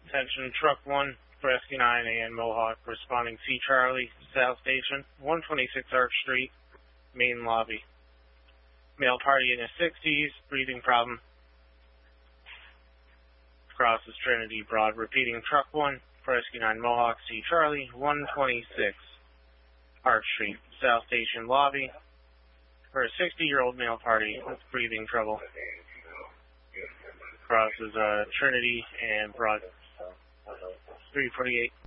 Attention Truck 1 for SQ9 and Mohawk responding C Charlie, South Station, 126 Arch Street, main lobby. Male party in his 60s, breathing problem. Crosses Trinity Broad. Repeating Truck 1 for SQ9 Mohawk C Charlie, 126 Arch Street, South Station lobby. For a 60-year-old male party with breathing trouble. Crosses Trinity and Broad. 348.